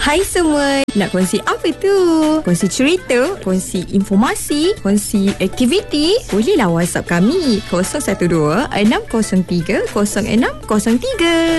Hai semua, nak kongsi apa tu? Kongsi cerita, kongsi informasi, kongsi aktiviti? Bolehlah WhatsApp kami 012 603 0603.